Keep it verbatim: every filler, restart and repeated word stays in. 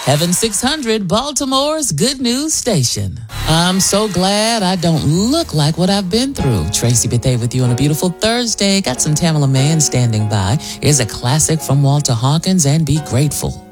Heaven six hundred, Baltimore's good news station. I'm so glad I don't look like what I've been through. Tracy Bethea with you on a beautiful Thursday. Got some Tamala Man standing by. Here's a classic from Walter Hawkins, and Be Grateful.